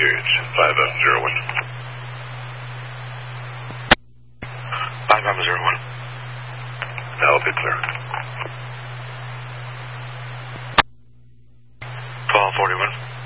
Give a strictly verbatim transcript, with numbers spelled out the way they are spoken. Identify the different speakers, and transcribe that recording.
Speaker 1: engage. five M zero one.
Speaker 2: five M zero one.
Speaker 1: Now be clear.
Speaker 2: twelve forty-one.